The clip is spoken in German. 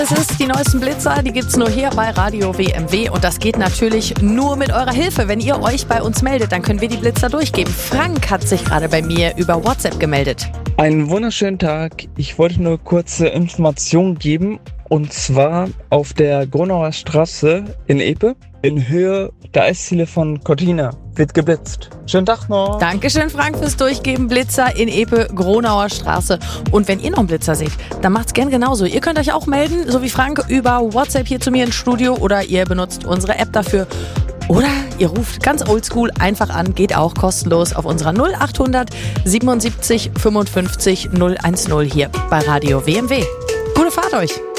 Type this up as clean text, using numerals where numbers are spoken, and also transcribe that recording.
Es ist die neuesten Blitzer, die gibt's nur hier bei Radio WMW und das geht natürlich nur mit eurer Hilfe. Wenn ihr euch bei uns meldet, dann können wir die Blitzer durchgeben. Frank hat sich gerade bei mir über WhatsApp gemeldet. Einen wunderschönen Tag. Ich wollte nur kurze Informationen geben. Und zwar auf der Gronauer Straße in Epe, in Höhe der Eisziele von Cortina, wird geblitzt. Schönen Tag noch. Dankeschön, Frank, fürs Durchgeben. Blitzer in Epe, Gronauer Straße. Und wenn ihr noch einen Blitzer seht, dann macht's gern genauso. Ihr könnt euch auch melden, so wie Frank, über WhatsApp hier zu mir ins Studio oder ihr benutzt unsere App dafür. Oder ihr ruft ganz oldschool einfach an, geht auch kostenlos auf unserer 0800 77 55 010 hier bei Radio WMW. Gute Fahrt euch!